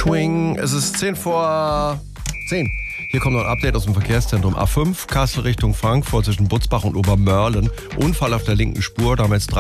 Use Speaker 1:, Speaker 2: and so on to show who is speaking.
Speaker 1: Schwing. Es ist 10 vor 10. Hier kommt noch ein Update aus dem Verkehrszentrum A5, Kassel Richtung Frankfurt zwischen Butzbach und Obermörlen. Unfall auf der linken Spur, da haben wir jetzt